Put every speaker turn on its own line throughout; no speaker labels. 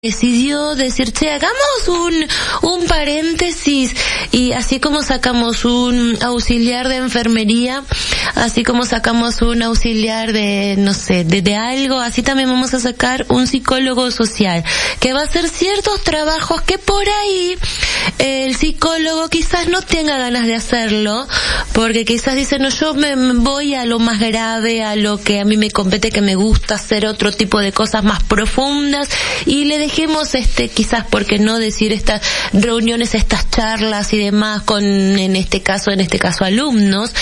decidió decir, che, hagamos un paréntesis, y así como sacamos un auxiliar de enfermería, así como sacamos un auxiliar de, no sé, de algo, así también vamos a sacar un psicólogo social, que va a hacer ciertos trabajos que por ahí el psicólogo quizás no tenga ganas de hacerlo, porque quizás dice, no, yo me voy a lo más grave, a lo que a mí me compete, que me gusta hacer otro tipo de cosas más profundas, y le dejemos quizás, ¿por qué no decir, estas reuniones, estas charlas y demás con, en este caso alumnos,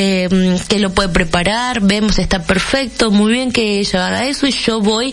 que lo puede preparar, vemos, está perfecto, muy bien que ella haga eso, y yo voy,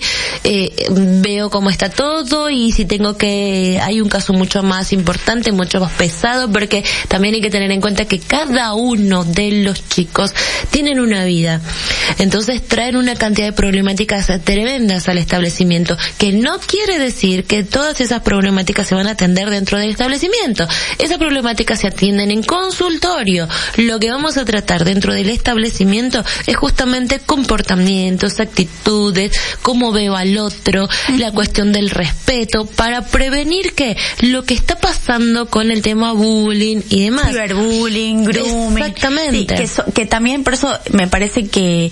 veo cómo está todo, y si tengo que, hay un caso mucho más importante, mucho más pesado, porque también hay que tener en cuenta que cada uno de los chicos tienen una vida, entonces traen una cantidad de problemáticas tremendas al establecimiento, que no quiere decir que todas esas problemáticas se van a atender dentro del establecimiento. Esas problemáticas se atienden en consultorio. Lo que vamos a tratar dentro del establecimiento es justamente comportamientos, actitudes, cómo veo al otro, la cuestión del respeto, para prevenir que lo que está pasando con el tema bullying y demás.
Ciberbullying, grooming.
Exactamente.
Sí, que también por eso me parece que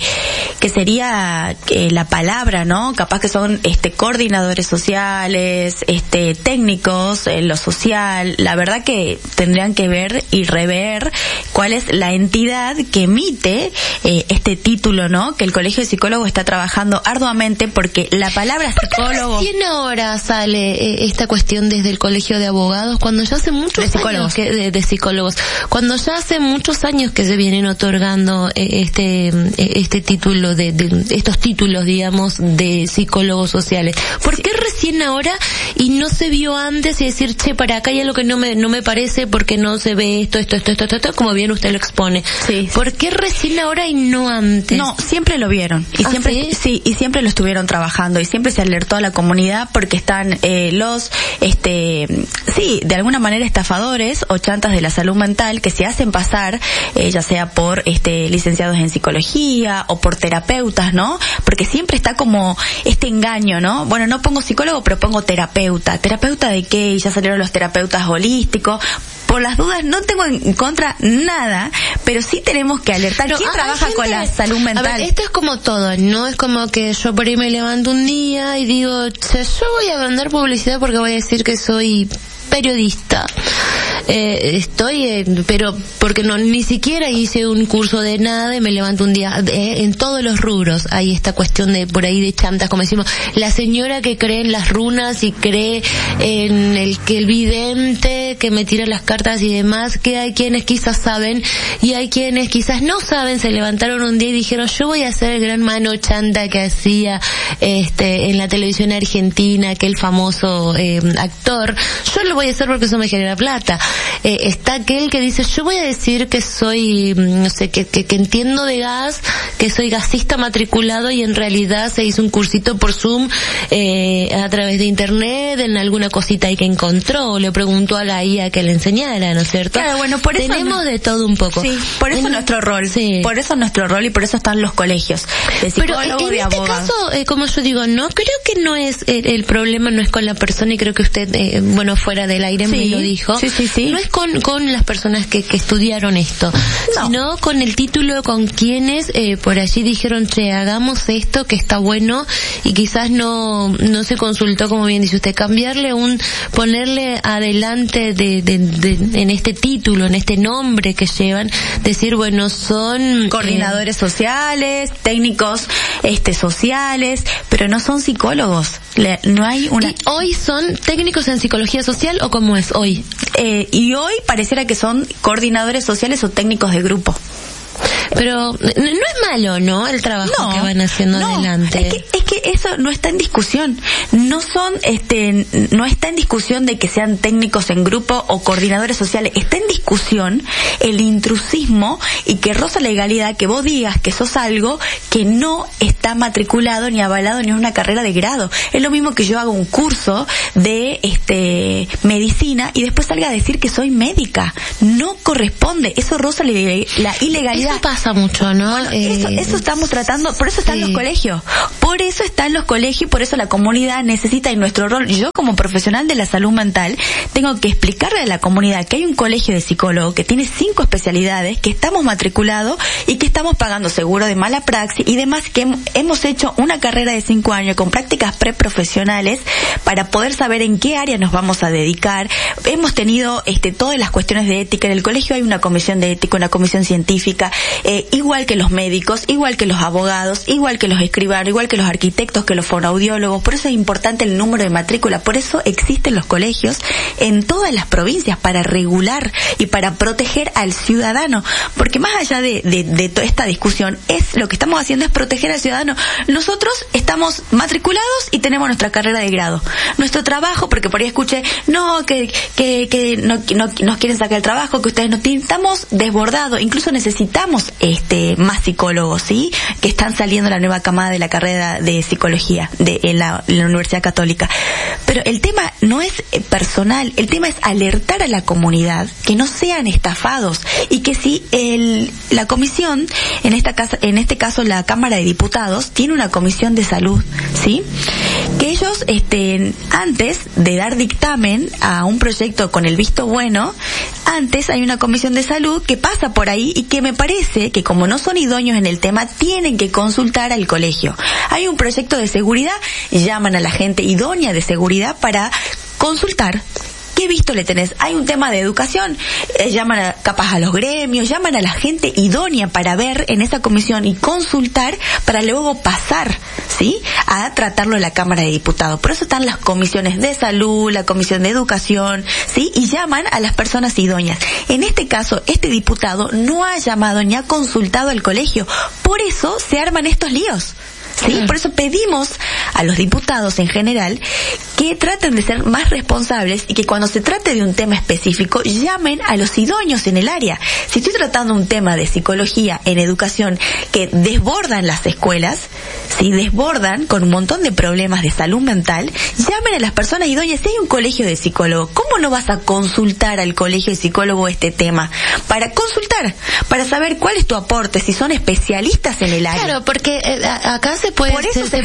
sería la palabra, ¿no? Capaz que son coordinadores sociales, técnicos en lo social. La verdad que tendrían que ver y rever cuál es la entidad que emite este título, ¿no? Que el Colegio de Psicólogos está trabajando arduamente, porque la palabra psicólogo...
¿Por qué recién ahora sale esta cuestión desde el Colegio de Abogados, cuando ya hace muchos años de psicólogos, cuando ya hace muchos años que se vienen otorgando este título de estos títulos, digamos, de psicólogos sociales? ¿Por qué recién ahora y no se vio antes, y decir, che, para acá hay algo que no me parece, porque no se ve esto, como bien usted lo expone?
Sí.
¿Por qué recién ahora y no antes?
No, siempre lo vieron, y siempre, ¿sí? Y siempre lo estuvieron trabajando, y siempre se alertó a la comunidad, porque están los de alguna manera estafadores o chantas de la salud mental, que se hacen pasar, ya sea por licenciados en psicología o por terapeutas, ¿no? Porque siempre está como este engaño, ¿no? Bueno, no pongo psicólogo, pero pongo terapeuta. ¿Terapeuta de qué? Y ya salieron los terapeutas holísticos. Por las dudas, no tengo en contra nada, pero sí tenemos que alertar. ¿Quién trabaja con la salud mental?
A ver, esto es como todo, no es como que yo por ahí me levanto un día y digo, che, yo voy a vender publicidad porque voy a decir que soy periodista. Pero porque no, ni siquiera hice un curso de nada y me levanto un día. En todos los rubros hay esta cuestión de, por ahí, de chantas, como decimos, la señora que cree en las runas y cree en el vidente que me tira las cartas y demás, que hay quienes quizás saben y hay quienes quizás no saben, se levantaron un día y dijeron, yo voy a ser el gran mano chanta que hacía en la televisión argentina, aquel famoso actor. Yo lo voy a hacer porque eso me genera plata. Está aquel que dice, yo voy a decir que soy, no sé, que entiendo de gas, que soy gasista matriculado, y en realidad se hizo un cursito por Zoom a través de internet, en alguna cosita ahí que encontró, le preguntó a la IA que le enseñara, ¿no es cierto?
Claro, bueno, por eso
tenemos de todo un poco.
Sí, por eso nuestro rol. Sí. Por eso nuestro rol, y por eso están los colegios de psicólogos, de abogados. Pero en este caso, como yo digo, no creo que no es el problema, no es con la persona, y creo que usted, fuera del aire me lo dijo. Sí. No es con las personas que estudiaron esto, sino con el título, con quienes por allí dijeron, che, hagamos esto que está bueno, y quizás no se consultó, como bien dice usted, ponerle adelante en este título, en este nombre que llevan, decir, bueno, son coordinadores sociales, técnicos sociales, pero no son psicólogos. No hay una...
¿Y hoy son técnicos en psicología social, o cómo es hoy?
Y hoy pareciera que son coordinadores sociales o técnicos de grupo.
Pero no es malo, ¿no?, el trabajo que van haciendo adelante.
Es que eso no está en discusión. No está en discusión de que sean técnicos en grupo o coordinadores sociales. Está en discusión el intrusismo y que roza la legalidad, que vos digas que sos algo que no está matriculado ni avalado ni en una carrera de grado. Es lo mismo que yo hago un curso de medicina y después salga a decir que soy médica. No corresponde, eso roza la ilegalidad.
Eso pasa mucho, ¿no?
Bueno, eso estamos tratando, por eso están los colegios. Por eso están los colegios, por eso la comunidad necesita, y nuestro rol, yo como profesional de la salud mental, tengo que explicarle a la comunidad que hay un colegio de psicólogos que tiene 5 especialidades, que estamos matriculados y que estamos pagando seguro de mala praxis y demás, que hemos hecho una carrera de 5 años con prácticas preprofesionales para poder saber en qué área nos vamos a dedicar. Hemos tenido todas las cuestiones de ética. En el colegio hay una comisión de ética, una comisión científica, igual que los médicos, igual que los abogados, igual que los escribanos, igual que los arquitectos, que los fonoaudiólogos. Por eso es importante el número de matrícula. Por eso existen los colegios en todas las provincias, para regular y para proteger al ciudadano. Porque más allá de toda esta discusión, lo que estamos haciendo es proteger al ciudadano. Nosotros estamos matriculados y tenemos nuestra carrera de grado. Nuestro trabajo, porque por ahí escuché, que no nos quieren sacar el trabajo, que ustedes no tienen, estamos desbordados. Incluso necesitamos más psicólogos, ¿sí? Que están saliendo la nueva camada de la carrera de psicología en la Universidad Católica. Pero el tema no es personal, el tema es alertar a la comunidad que no sean estafados, y que si la comisión, en este caso la Cámara de Diputados, tiene una comisión de salud, ¿sí? Que ellos, antes de dar dictamen a un proyecto con el visto bueno, antes hay una comisión de salud que pasa por ahí, y que me parece que como no son idóneos en el tema, tienen que consultar al colegio. Hay un proyecto de seguridad, llaman a la gente idónea de seguridad para consultar. ¿Qué visto le tenés? Hay un tema de educación, llaman capaz a los gremios, llaman a la gente idónea para ver en esa comisión y consultar, para luego pasar, ¿sí?, a tratarlo en la Cámara de Diputados. Por eso están las comisiones de salud, la comisión de educación, ¿sí?, y llaman a las personas idóneas. En este caso, este diputado no ha llamado ni ha consultado al colegio, por eso se arman estos líos. ¿Sí? Por eso pedimos a los diputados en general que traten de ser más responsables, y que cuando se trate de un tema específico llamen a los idóneos en el área. Si estoy tratando un tema de psicología en educación que desbordan las escuelas, ¿sí?, desbordan con un montón de problemas de salud mental, llamen a las personas idóneas. Si hay un colegio de psicólogos, ¿cómo no vas a consultar al colegio de psicólogos este tema? Para consultar, para saber cuál es tu aporte, si son especialistas en el área.
Claro, porque acá se puede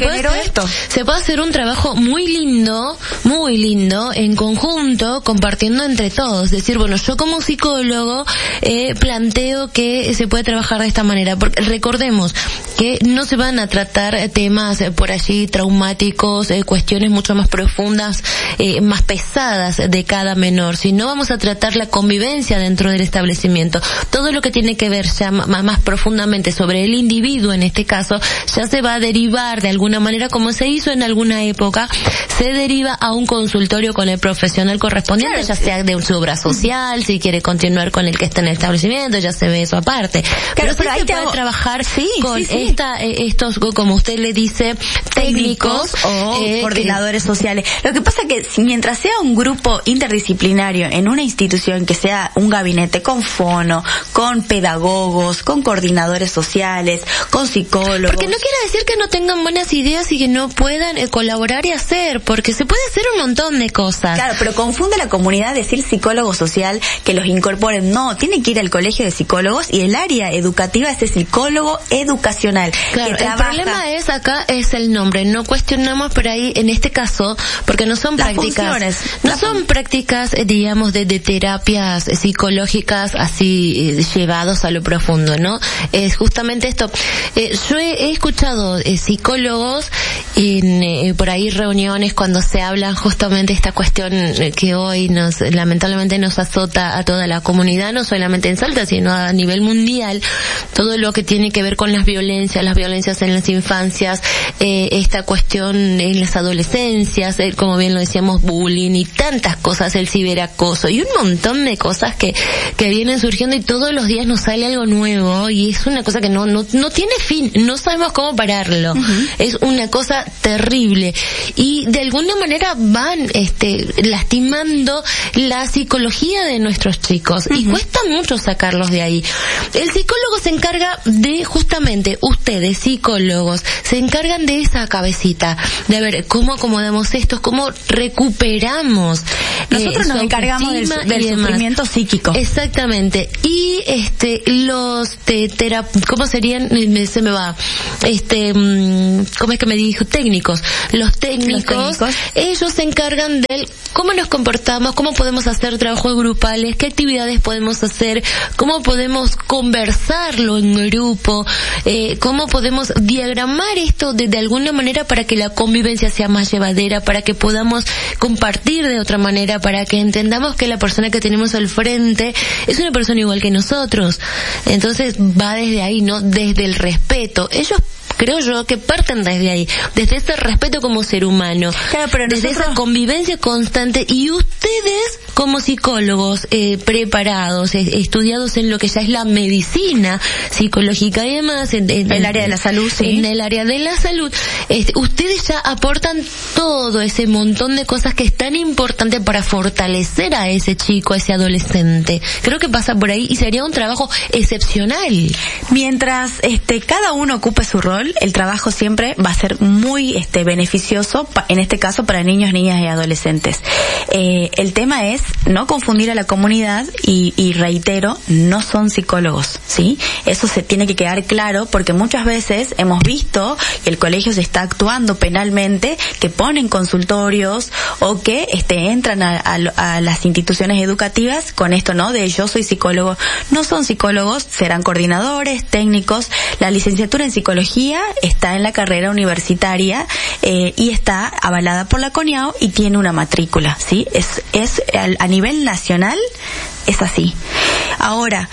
hacer un trabajo muy lindo en conjunto, compartiendo entre todos. Decir, bueno, yo como psicólogo planteo que se puede trabajar de esta manera, porque recordemos que no se van a tratar temas por allí traumáticos, cuestiones mucho más profundas, más pesadas de cada menor, sino vamos a tratar la convivencia dentro del establecimiento. Todo lo que tiene que ver ya más profundamente sobre el individuo, en este caso, ya se va a derivar de alguna manera, como se hizo en alguna época, se deriva a un consultorio con el profesional correspondiente, claro, ya sea de su obra social, si quiere continuar con el que está en el establecimiento, ya se ve eso aparte.
Claro,
pero ahí se puede trabajar con estos, como usted le dice, técnicos
o coordinadores sociales. Lo que pasa es que mientras sea un grupo interdisciplinario en una institución, que sea un gabinete con fono, con pedagogos, con coordinadores sociales, con psicólogos.
Porque no quiere decir que no tengan buenas ideas y que no puedan colaborar y hacer, porque se puede hacer un montón de cosas.
Claro, pero confunde la comunidad decir psicólogo social, que los incorporen. No, tienen que ir al colegio de psicólogos, y el área educativa es el psicólogo educacional.
Claro,
que
trabaja. El problema es el nombre. No cuestionamos por ahí, en este caso, porque no son prácticas, son prácticas, digamos, de terapias psicológicas así llevados a lo profundo, ¿no? Es justamente esto. Yo he escuchado psicólogos en por ahí reuniones cuando se habla justamente esta cuestión que hoy lamentablemente nos azota a toda la comunidad, no solamente en Salta, sino a nivel mundial, todo lo que tiene que ver con las violencias en las infancias, esta cuestión en las adolescencias, como bien lo decíamos, bullying y tantas cosas, el ciberacoso y un montón de cosas que vienen surgiendo, y todos los días nos sale algo nuevo, y es una cosa que no tiene fin, no sabemos cómo pararla. hacerlo. Es una cosa terrible. Y de alguna manera van lastimando la psicología de nuestros chicos. Y cuesta mucho sacarlos de ahí. El psicólogo se encarga de, justamente, ustedes, psicólogos, se encargan de esa cabecita, de ver cómo acomodamos esto, cómo recuperamos.
Nosotros nos encargamos del sufrimiento psíquico.
Exactamente. Y los ¿cómo serían? Se me va. ¿Cómo es que me dijo? Técnicos. Los técnicos, ellos se encargan de cómo nos comportamos, cómo podemos hacer trabajos grupales, qué actividades podemos hacer, cómo podemos conversarlo en grupo, cómo podemos diagramar esto de alguna manera para que la convivencia sea más llevadera, para que podamos compartir de otra manera, para que entendamos que la persona que tenemos al frente es una persona igual que nosotros. Entonces va desde ahí, ¿no? Desde el respeto. Ellos, creo yo, que parten desde ahí, desde ese respeto como ser humano,
claro, pero
desde esa convivencia constante. Y ustedes, como psicólogos preparados, estudiados en lo que ya es la medicina psicológica y demás, en
el área de la salud,
en el área de la salud, ustedes ya aportan todo ese montón de cosas que es tan importante para fortalecer a ese chico, a ese adolescente. Creo que pasa por ahí y sería un trabajo excepcional.
Mientras cada uno ocupe su rol, el trabajo siempre va a ser muy beneficioso, en este caso para niños, niñas y adolescentes. El tema es no confundir a la comunidad y reitero, no son psicólogos, ¿sí? Eso se tiene que quedar claro, porque muchas veces hemos visto que el colegio se está actuando penalmente, que ponen consultorios o que entran a las instituciones educativas con esto, ¿no? De yo soy psicólogo. No son psicólogos, serán coordinadores, técnicos. La licenciatura en psicología está en la carrera universitaria y está avalada por la CONIAO y tiene una matrícula, ¿sí? Es a nivel nacional es así. Ahora,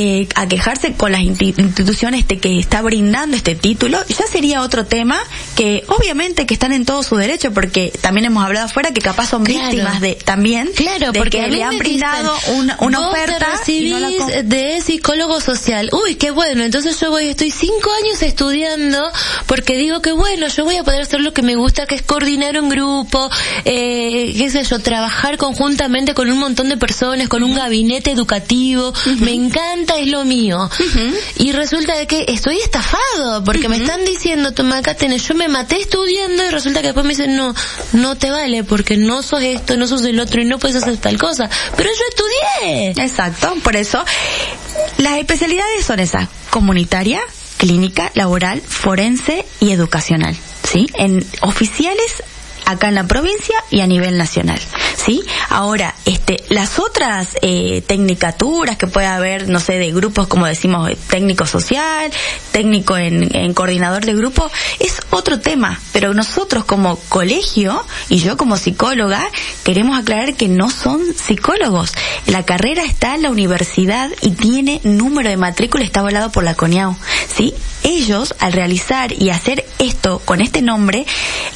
a quejarse con las instituciones que está brindando este título, ya sería otro tema que obviamente que están en todo su derecho, porque también hemos hablado afuera que capaz son víctimas de
porque
que le han brindado una oferta
y no de psicólogo social. Uy, qué bueno, entonces estoy 5 años estudiando porque digo que bueno, yo voy a poder hacer lo que me gusta, que es coordinar un grupo, qué sé yo, trabajar conjuntamente con un montón de personas, con un gabinete educativo. Me encanta, es lo mío. Y resulta de que estoy estafado porque me están diciendo, toma acá tenés, yo me maté estudiando, y resulta que después me dicen, no te vale porque no sos esto, no sos el otro y no puedes hacer tal cosa. Pero yo estudié.
Exacto, por eso las especialidades son esas: comunitaria, clínica, laboral, forense y educacional, ¿sí? En oficiales acá en la provincia y a nivel nacional, ¿sí? Ahora, las otras tecnicaturas que puede haber, no sé, de grupos, como decimos, técnico social, técnico en coordinador de grupo, es otro tema, pero nosotros como colegio y yo como psicóloga queremos aclarar que no son psicólogos. La carrera está en la universidad y tiene número de matrícula, está avalado por la CONIAO, ¿sí? Ellos, al realizar y hacer esto con este nombre,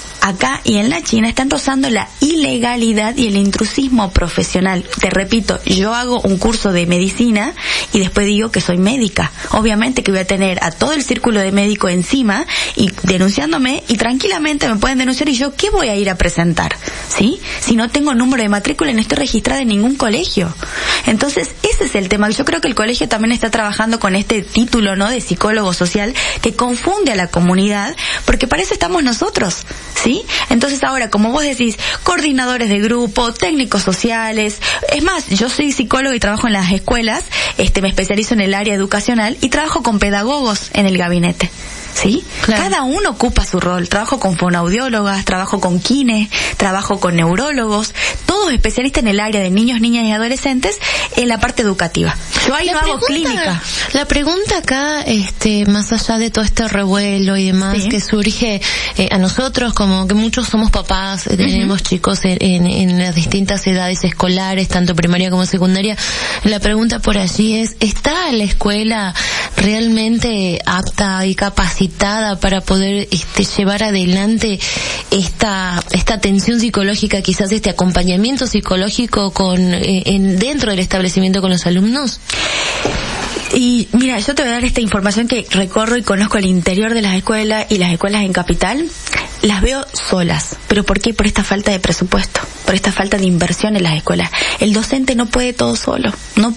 acá y en la China están rozando la ilegalidad y el intrusismo profesional. Te repito, yo hago un curso de medicina y después digo que soy médica. Obviamente que voy a tener a todo el círculo de médico encima y denunciándome, y tranquilamente me pueden denunciar y yo ¿qué voy a ir a presentar? ¿Sí? Si no tengo número de matrícula y no estoy registrada en ningún colegio. Entonces, ese es el tema. Yo creo que el colegio también está trabajando con este título, ¿no?, de psicólogo social, que confunde a la comunidad, porque para eso estamos nosotros, ¿sí? Entonces ahora, como vos decís, coordinadores de grupo, técnicos sociales, es más, yo soy psicólogo y trabajo en las escuelas, me especializo en el área educacional y trabajo con pedagogos en el gabinete, ¿sí? Claro. Cada uno ocupa su rol. Trabajo con fonoaudiólogas, trabajo con kine, trabajo con neurólogos, todos especialistas en el área de niños, niñas y adolescentes en la parte educativa. Yo ahí no hago clínica.
La pregunta acá, más allá de todo este revuelo y demás, sí, que surge a nosotros, como que muchos somos papás, tenemos chicos en las distintas edades escolares, tanto primaria como secundaria, la pregunta por allí es, ¿está la escuela realmente apta y capacitada para poder llevar adelante esta atención psicológica, quizás este acompañamiento psicológico dentro del establecimiento con los alumnos?
Y mira, yo te voy a dar esta información que recorro y conozco el interior de las escuelas y las escuelas en Capital. Las veo solas. ¿Pero por qué? Por esta falta de presupuesto, por esta falta de inversión en las escuelas. El docente no puede todo solo,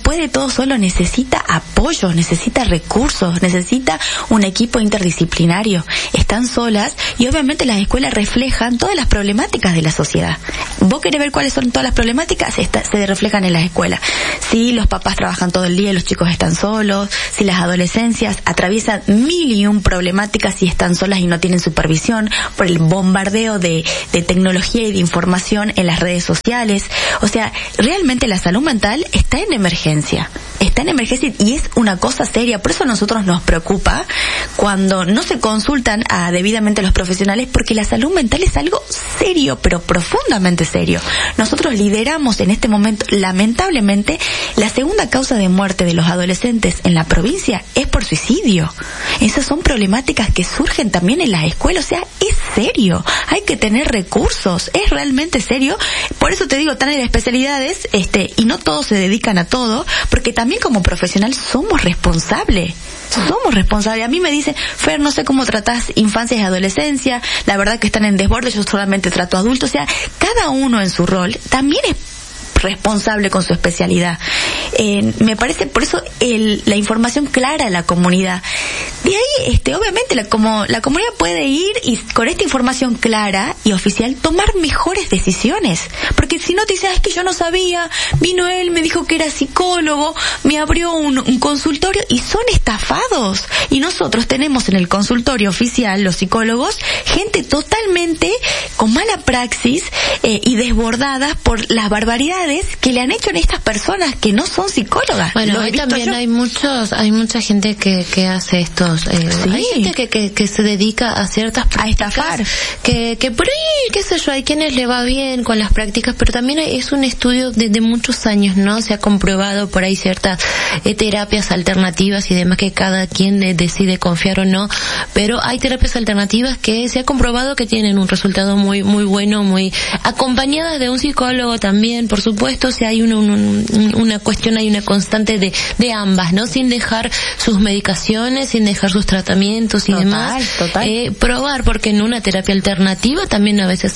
necesita apoyo, necesita recursos, necesita un equipo interdisciplinario. Están solas y obviamente las escuelas reflejan todas las problemáticas de la sociedad. ¿Vos querés ver cuáles son todas las problemáticas? Se reflejan en las escuelas. Si los papás trabajan todo el día y los chicos están solos, si las adolescencias atraviesan 1001 problemáticas y están solas y no tienen supervisión, por el bombardeo de tecnología y de información en las redes sociales. O sea, realmente la salud mental está en emergencia y es una cosa seria. Por eso a nosotros nos preocupa cuando no se consultan debidamente a los profesionales, porque la salud mental es algo serio, pero profundamente serio. Nosotros lideramos en este momento, lamentablemente, la segunda causa de muerte de los adolescentes en la provincia es por suicidio. Esas son problemáticas que surgen también en las escuelas. O sea, es serio, hay que tener recursos, es realmente serio. Por eso te digo, están en especialidades, y no todos se dedican a todo, porque también como profesional somos responsables. A mí me dicen, Fer, no sé cómo tratás infancia y adolescencia, la verdad que están en desborde, yo solamente trato adultos. O sea, cada uno en su rol también es responsable con su especialidad. Me parece, por eso, la información clara a la comunidad. De ahí, obviamente, la comunidad puede ir y con esta información clara y oficial tomar mejores decisiones. Porque si no te dices, es que yo no sabía, vino él, me dijo que era psicólogo, me abrió un consultorio, y son estafados. Y nosotros tenemos en el consultorio oficial, los psicólogos, gente totalmente con mala praxis y desbordadas por las barbaridades que le han hecho a estas personas que no son psicólogas.
Bueno, hoy también hay mucha gente que hace estos,
sí.
Hay gente que se dedica a ciertas prácticas,
a estafar,
que por ahí, qué sé yo, hay quienes le va bien con las prácticas, pero también es un estudio de muchos años, ¿no? Se ha comprobado por ahí ciertas terapias alternativas y demás, que cada quien decide confiar o no, pero hay terapias alternativas que se ha comprobado que tienen un resultado muy muy bueno, muy acompañadas de un psicólogo también, por supuesto. O sea, hay una cuestión, hay una constante de ambas, ¿no? Sin dejar sus medicaciones, sin dejar sus tratamientos y demás.
Total.
Probar, porque en una terapia alternativa también a veces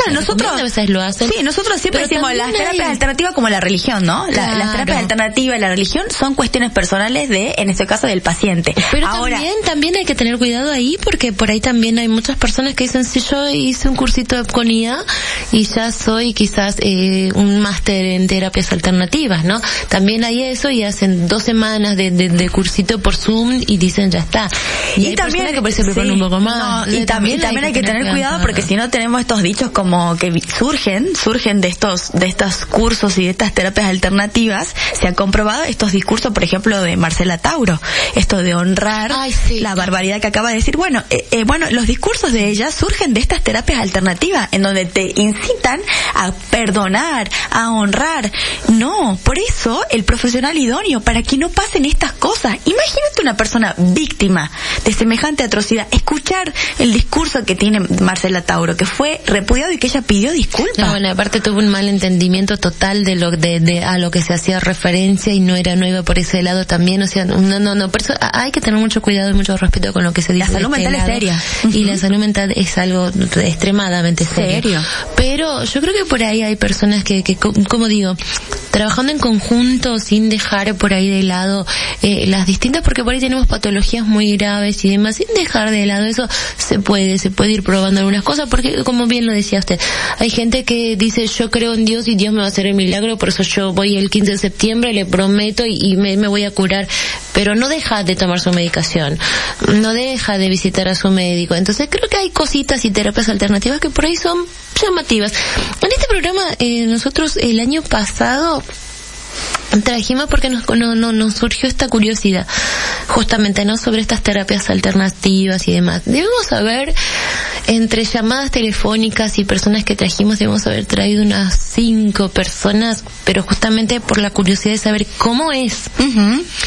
a veces lo hacen.
Sí, nosotros siempre decimos las terapias alternativas como la religión, ¿no?
Claro.
Las terapias alternativas y la religión son cuestiones personales en este caso, del paciente.
Pero
ahora,
también hay que tener cuidado ahí, porque por ahí también hay muchas personas que dicen, si yo hice un cursito con IA y ya soy quizás un máster en terapias alternativas, ¿no? También hay eso, y hacen 2 semanas de cursito por Zoom y dicen, ya está. Y hay
también
personas que por eso se preparan un poco más.
No, y también hay que tener cuidado, porque si no tenemos estos dichos como que surgen de estos cursos y de estas terapias alternativas. Se han comprobado estos discursos, por ejemplo, de Marcela Tauro, esto de honrar la barbaridad que acaba de decir. Bueno, los discursos de ella surgen de estas terapias alternativas, en donde te incitan a perdonar, a honrar. No, por eso el profesional idóneo, para que no pasen estas cosas. Imagínate una persona víctima de semejante atrocidad, escuchar el discurso que tiene Marcela Tauro, que fue repudiado y que ella pidió disculpas.
No, bueno, aparte tuvo un mal entendimiento total de a lo que se hacía referencia, y no iba por ese lado también. O sea, no, por eso hay que tener mucho cuidado y mucho respeto con lo que se dice.
La salud mental es seria.
Y la salud mental es algo extremadamente serio. Pero yo creo que por ahí hay personas que como digo, trabajando en conjunto, sin dejar por ahí de lado las distintas, porque por ahí tenemos patologías muy graves y demás, sin dejar de lado eso, se puede ir probando algunas cosas, porque como bien lo decía usted, hay gente que dice, yo creo en Dios y Dios me va a hacer el milagro, por eso yo voy el 15 de septiembre, le prometo y me voy a curar, pero no deja de tomar su medicación, no deja de visitar a su médico. Entonces creo que hay cositas y terapias alternativas que por ahí son llamativas. En este programa nosotros el año pasado trajimos, porque nos surgió esta curiosidad justamente, ¿no?, sobre estas terapias alternativas y demás. Debemos haber, entre llamadas telefónicas y personas que trajimos, debemos haber traído unas 5 personas, pero justamente por la curiosidad de saber cómo es.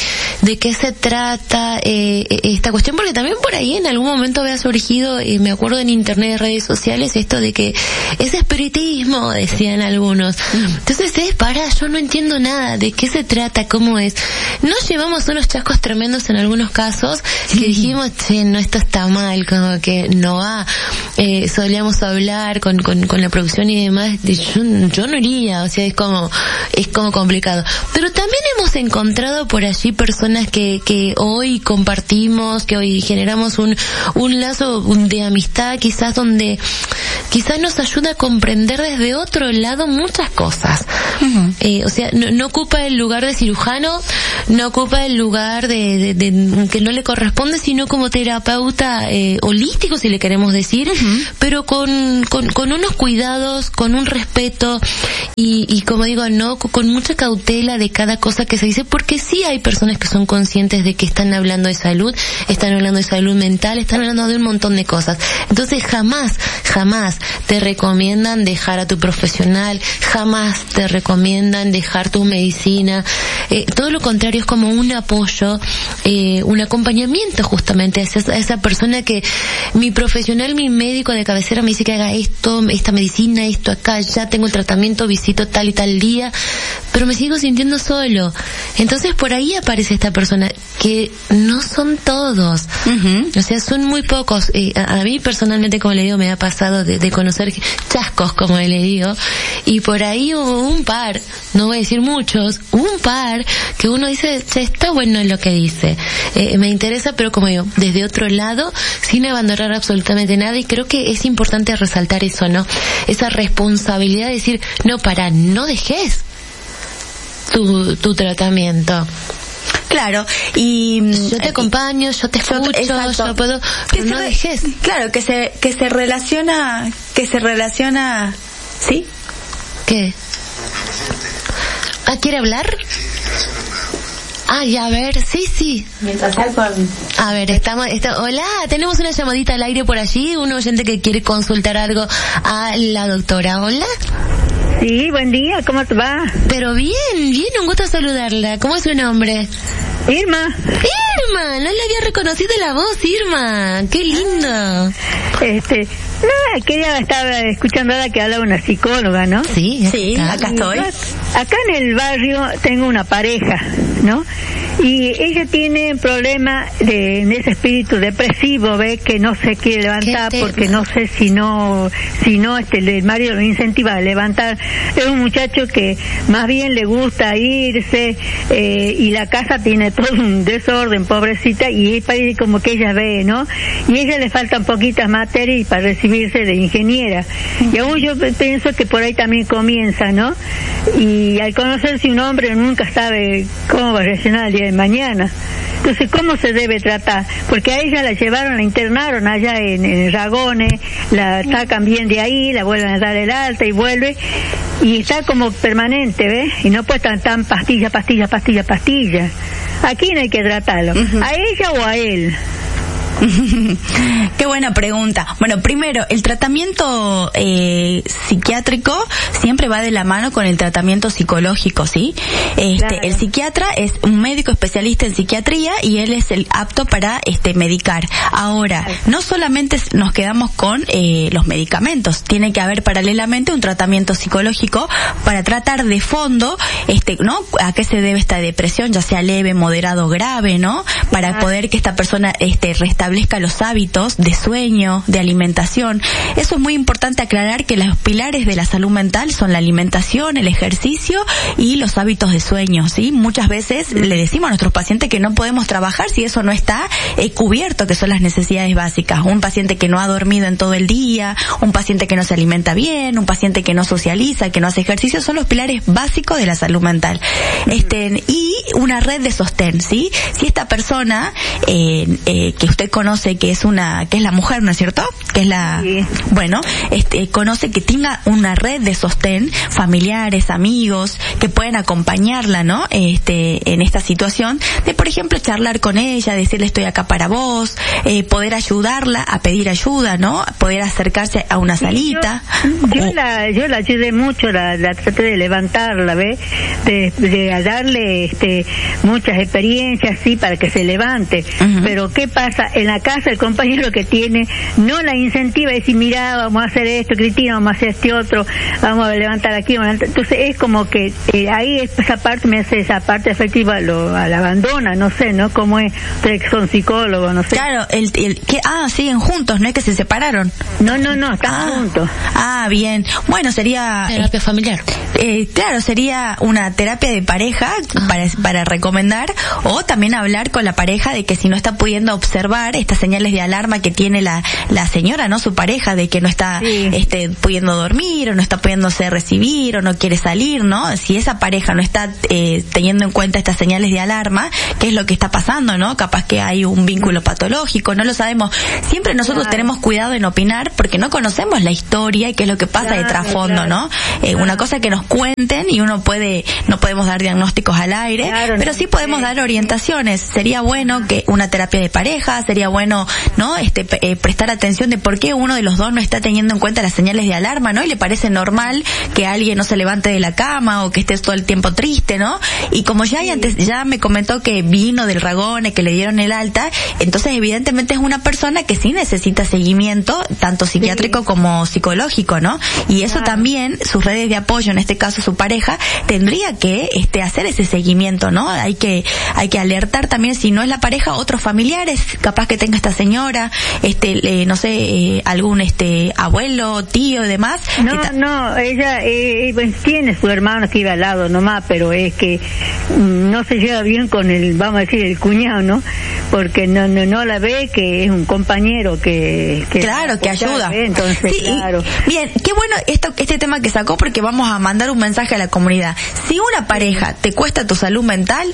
de qué se trata esta cuestión, porque también por ahí en algún momento había surgido, me acuerdo en internet y redes sociales, esto de que es espiritismo, decían algunos. Entonces yo no entiendo nada de qué se trata, cómo es. Nos llevamos unos chascos tremendos en algunos casos que dijimos, no, esto está mal, como que no va. Solíamos hablar con la producción y demás, yo no iría, o sea, es como complicado. Pero también hemos encontrado por allí personas que hoy compartimos, que hoy generamos un lazo de amistad, quizás donde quizás nos ayuda a comprender desde otro lado muchas cosas. O sea, no ocupa el lugar de cirujano, no ocupa el lugar de que no le corresponde, sino como terapeuta holístico, si le queremos decir, pero con unos cuidados, con un respeto y como digo, no con mucha cautela de cada cosa que se dice, porque sí hay personas que son conscientes de que están hablando de salud, están hablando de salud mental, están hablando de un montón de cosas. Entonces jamás te recomiendan dejar a tu profesional, jamás te recomiendan dejar tu medicina, todo lo contrario, es como un apoyo, un acompañamiento justamente a esa persona que mi profesional, mi médico de cabecera me dice que haga esto, esta medicina, esto acá, ya tengo el tratamiento, visito tal y tal día, pero me sigo sintiendo solo. Entonces por ahí aparece esta persona, que no son todos, o sea, son muy pocos. A mí personalmente, como le digo, me ha pasado de conocer chascos, como le digo, y por ahí hubo un par, no voy a decir muchos, un par que uno dice, está bueno lo que dice, me interesa, pero como digo, desde otro lado, sin abandonar absolutamente nada, y creo que es importante resaltar eso, ¿no? Esa responsabilidad de decir, no dejes tu tratamiento.
Claro, y
yo te acompaño, yo te escucho, yo puedo, pero no dejes.
Claro, que se relaciona, ¿sí?
¿Qué? ¿Quiere hablar? A ver, sí.
Mientras salgo.
A ver, hola, tenemos una llamadita al aire por allí, un oyente que quiere consultar algo a la doctora. Hola.
Sí, buen día, ¿cómo te va?
Pero bien, un gusto saludarla. ¿Cómo es su nombre?
Irma,
no le había reconocido la voz, Irma. Qué lindo.
Quería estar escuchando ahora que habla una psicóloga, ¿no?
Sí, acá estoy.
Acá en el barrio tengo una pareja, ¿no? Y ella tiene problema en ese espíritu depresivo, ve que no se quiere levantar porque no sé si no el marido lo incentiva a levantar. Es un muchacho que más bien le gusta irse, y la casa tiene todo un desorden, pobrecita, y parece como que ella ve, ¿no? Y a ella le faltan poquitas materias para recibirse de ingeniera. Y aún yo pienso que por ahí también comienza, ¿no? Y al conocerse un hombre nunca sabe cómo va a reaccionar el día de mañana. Entonces, ¿cómo se debe tratar? Porque a ella la llevaron, la internaron allá en Ragones, la sacan bien de ahí, la vuelven a dar el alta y vuelve, y está como permanente, ¿ves? Y no puede estar tan pastilla. ¿A quién hay que tratarlo? ¿A ella o a él?
Qué buena pregunta. Bueno, primero, el tratamiento psiquiátrico siempre va de la mano con el tratamiento psicológico, ¿sí? Claro. El psiquiatra es un médico especialista en psiquiatría y él es el apto para medicar. Ahora, no solamente nos quedamos con los medicamentos, tiene que haber paralelamente un tratamiento psicológico para tratar de fondo, ¿no? A qué se debe esta depresión, ya sea leve, moderado, grave, ¿no? Para poder que esta persona restablezca los hábitos de sueño, de alimentación. Eso es muy importante aclarar, que los pilares de la salud mental son la alimentación, el ejercicio y los hábitos de sueño, ¿sí? Muchas veces le decimos a nuestros pacientes que no podemos trabajar si eso no está cubierto, que son las necesidades básicas. Un paciente que no ha dormido en todo el día, un paciente que no se alimenta bien, un paciente que no socializa, que no hace ejercicio, son los pilares básicos de la salud mental. Y una red de sostén, ¿sí? Si esta persona que usted conoce que es la mujer, ¿no es cierto? Que es conoce que tenga una red de sostén, familiares, amigos, que pueden acompañarla, ¿no? En esta situación, de por por ejemplo, charlar con ella, decirle estoy acá para vos, poder ayudarla a pedir ayuda, ¿no? Poder acercarse a una salita.
Yo la ayudé mucho, la traté de levantarla, ¿ves? De darle muchas experiencias, sí, para que se levante. Pero ¿qué pasa? En la casa el compañero que tiene no la incentiva, y decir, mira, vamos a hacer esto, Cristina, vamos a hacer este otro, vamos a levantar aquí, entonces es como que ahí esa parte afectiva la abandona, no sé, ¿no? Cómo es, ustedes que son psicólogos, no sé.
Claro, siguen juntos, no es que se separaron.
No, están juntos.
Bien. Bueno, sería
terapia familiar.
Claro, sería una terapia de pareja para recomendar, o también hablar con la pareja de que si no está pudiendo observar estas señales de alarma que tiene la señora, ¿no? Su pareja, de que no está pudiendo dormir, o no está pudiéndose recibir, o no quiere salir, ¿no? Si esa pareja no está teniendo en cuenta estas señales de alarma, ¿qué es lo que está pasando, no? Capaz que hay un vínculo patológico, no lo sabemos. Siempre nosotros tenemos cuidado en opinar porque no conocemos la historia y qué es lo que pasa de trasfondo, ¿no? Una cosa que nos cuenten, y no podemos dar diagnósticos al aire, pero sí podemos dar orientaciones. Sería bueno que una terapia de pareja, sería bueno, ¿no? Prestar atención de por qué uno de los dos no está teniendo en cuenta las señales de alarma, ¿no? Y le parece normal que alguien no se levante de la cama o que esté todo el tiempo triste, ¿no? Y como ya me comentó que vino del Ragone, que le dieron el alta, entonces evidentemente es una persona que sí necesita seguimiento, tanto psiquiátrico como psicológico, ¿no? Y eso también, sus redes de apoyo, en este caso su pareja, tendría que hacer ese seguimiento, ¿no? Hay que alertar también, si no es la pareja, otros familiares, capaz que tenga esta señora, no sé, algún abuelo, tío y demás.
No, ella tiene su hermano que iba al lado nomás, pero es que no se lleva bien con vamos a decir, el cuñado, ¿no? Porque no la ve, que es un compañero que
claro, que ayuda.
Entonces,
sí, claro. Bien, qué bueno este tema que sacó, porque vamos a mandar un mensaje a la comunidad. Si una pareja te cuesta tu salud mental,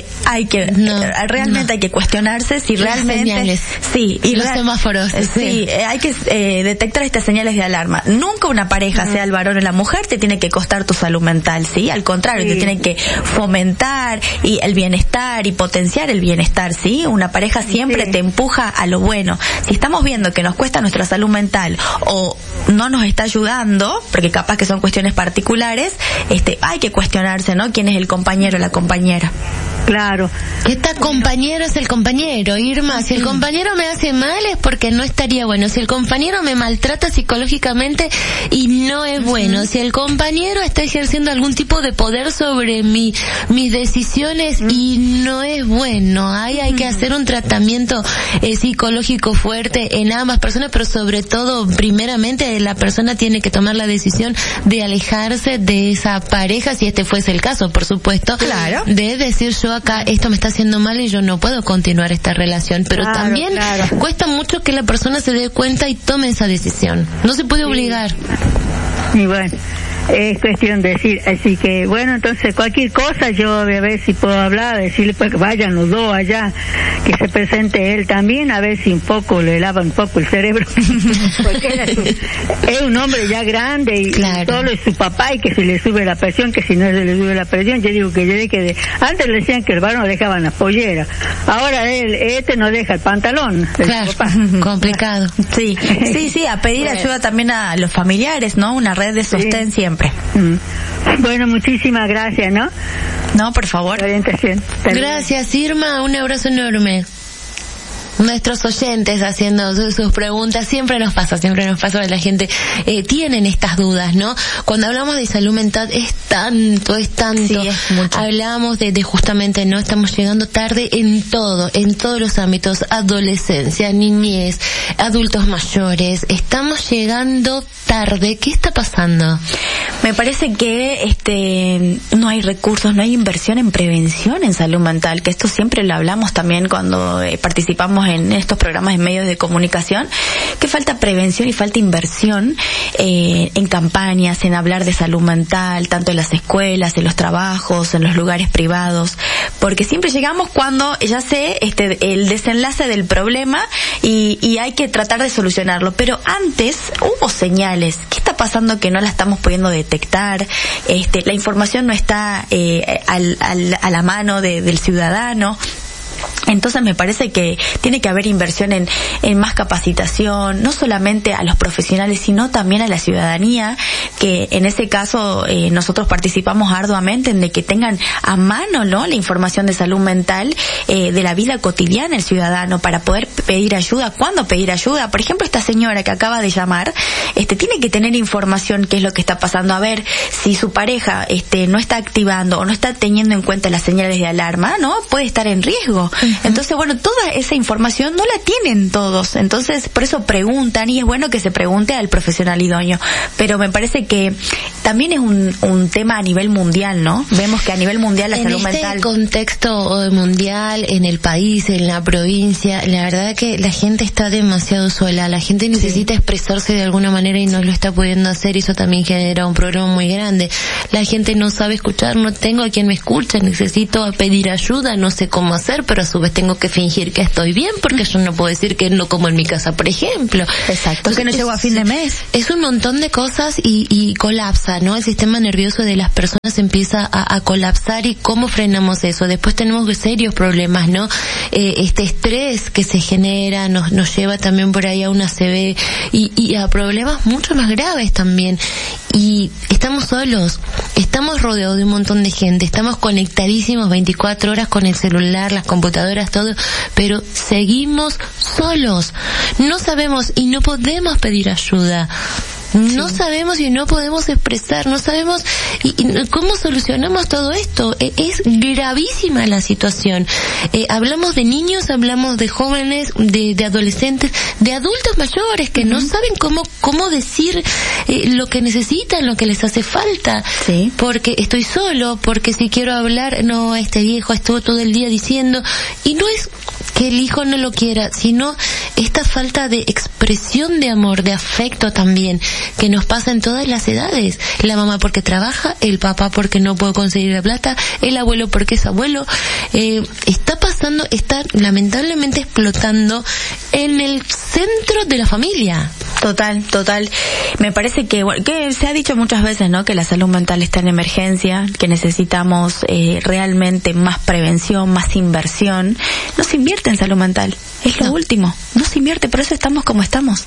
realmente hay que cuestionarse si realmente
señales.
Sí, y
los semáforos.
Sí, hay que detectar estas señales de alarma. Nunca una pareja, sea el varón o la mujer, te tiene que costar tu salud mental, ¿sí? Al contrario, te tiene que fomentar y el bienestar y potenciar el bienestar, ¿sí? Una pareja siempre te empuja a lo bueno. Si estamos viendo que nos cuesta nuestra salud mental o no nos está ayudando, porque capaz que son cuestiones particulares, hay que cuestionarse, ¿no? ¿Quién es el compañero o la compañera?
Claro.
Esta compañero es el compañero, Irma. Si el compañero me hace mal es porque no estaría bueno. Si el compañero me maltrata psicológicamente y no es bueno. Si el compañero está ejerciendo algún tipo de poder sobre mis decisiones y no es bueno. Hay que hacer un tratamiento psicológico fuerte en ambas personas, pero sobre todo, primeramente, la persona tiene que tomar la decisión de alejarse de esa pareja, si fuese el caso, por supuesto.
Claro.
De decir, yo acá esto me está haciendo mal y yo no puedo continuar esta relación, pero también cuesta mucho que la persona se dé cuenta y tome esa decisión. No se puede obligar.
Y bueno, es cuestión de decir, así que bueno, entonces cualquier cosa yo voy a ver si puedo hablar, decirle pues que vayan los dos allá, que se presente él también, a ver si un poco le lava un poco el cerebro, porque es un hombre ya grande y solo es su papá, y que si le sube la presión, que si no se le sube la presión, yo digo que antes le decían que el varón dejaban la pollera, ahora no deja el pantalón,
claro, complicado.
Sí, a pedir ayuda también a los familiares, ¿no? Una red de sostén siempre.
Bueno, muchísimas gracias, ¿no?
No, por favor.
Orientación.
Gracias, Irma, un abrazo enorme. Nuestros oyentes haciendo sus preguntas, siempre nos pasa que la gente tienen estas dudas, ¿no? Cuando hablamos de salud mental es tanto. Sí, es mucho. Hablamos de justamente, ¿no? Estamos llegando tarde en todos los ámbitos, adolescencia, niñez, adultos mayores, estamos llegando tarde. ¿Qué está pasando?
Me parece que no hay recursos, no hay inversión en prevención en salud mental, que esto siempre lo hablamos también cuando participamos en estos programas en medios de comunicación, que falta prevención y falta inversión en campañas, en hablar de salud mental, tanto en las escuelas, en los trabajos, en los lugares privados, porque siempre llegamos cuando ya sé el desenlace del problema y hay que tratar de solucionarlo, pero antes hubo señales. ¿Qué está pasando que no la estamos pudiendo detectar? La información no está a la mano del ciudadano. Entonces me parece que tiene que haber inversión en más capacitación, no solamente a los profesionales, sino también a la ciudadanía, que en ese caso nosotros participamos arduamente en de que tengan a mano, ¿no?, la información de salud mental de la vida cotidiana del ciudadano para poder pedir ayuda. ¿Cuándo pedir ayuda? Por ejemplo, esta señora que acaba de llamar, tiene que tener información qué es lo que está pasando. A ver, si su pareja no está activando o no está teniendo en cuenta las señales de alarma, ¿no?, puede estar en riesgo. Entonces, bueno, toda esa información no la tienen todos. Entonces, por eso preguntan, y es bueno que se pregunte al profesional idóneo. Pero me parece que también es un tema a nivel mundial, ¿no? Vemos que a nivel mundial la salud mental...
En este contexto mundial, en el país, en la provincia, la verdad que la gente está demasiado sola. La gente necesita expresarse de alguna manera y no lo está pudiendo hacer, y eso también genera un problema muy grande. La gente no sabe escuchar, no tengo a quien me escuche, necesito pedir ayuda, no sé cómo hacer, pero a su vez tengo que fingir que estoy bien, porque yo no puedo decir que no como en mi casa, por ejemplo.
Exacto. Que no llego a fin de mes.
Es un montón de cosas y colapsa, ¿no? El sistema nervioso de las personas empieza a colapsar, y cómo frenamos eso. Después tenemos serios problemas, ¿no? Este estrés que se genera nos lleva también por ahí a una ACV y a problemas mucho más graves también. Y estamos solos, estamos rodeados de un montón de gente, estamos conectadísimos 24 horas con el celular, las computadoras, todo, pero seguimos solos. No sabemos y no podemos pedir ayuda. No sabemos y no podemos expresar, no sabemos y cómo solucionamos todo esto. Es gravísima la situación. Hablamos de niños, hablamos de jóvenes, de adolescentes, de adultos mayores que no saben cómo decir lo que necesitan, lo que les hace falta.
Sí.
Porque estoy solo, porque si quiero hablar, no, este viejo estuvo todo el día diciendo, y no es que el hijo no lo quiera, sino esta falta de expresión de amor, de afecto también, que nos pasa en todas las edades. La mamá porque trabaja, el papá porque no puede conseguir la plata, el abuelo porque es abuelo. Está lamentablemente explotando en el centro de la familia.
Total. Me parece que se ha dicho muchas veces, ¿no?, que la salud mental está en emergencia, que necesitamos realmente más prevención, más inversión. No se invierte en salud mental, es lo último. No se invierte, por eso estamos como estamos.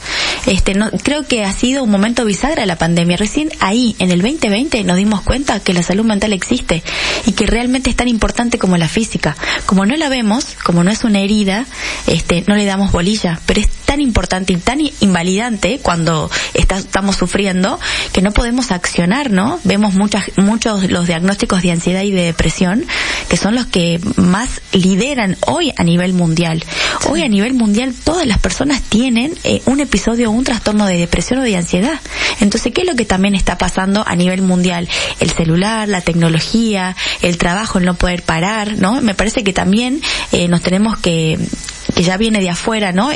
Creo que ha sido un momento bisagra la pandemia. Recién ahí, en el 2020, nos dimos cuenta que la salud mental existe y que realmente es tan importante como la física. Como no la vemos, como no es una herida, no le damos bolilla, pero es tan importante y tan invalidante cuando estamos sufriendo que no podemos accionar, ¿no? Vemos muchos los diagnósticos de ansiedad y de depresión, que son los que más lideran hoy a nivel mundial. Sí. Hoy a nivel mundial todas las personas tienen un episodio o un trastorno de depresión o de ansiedad. Entonces, ¿qué es lo que también está pasando a nivel mundial? El celular, la tecnología, el trabajo, el no poder parar, ¿no? Me parece que también nos tenemos que ya viene de afuera, ¿no?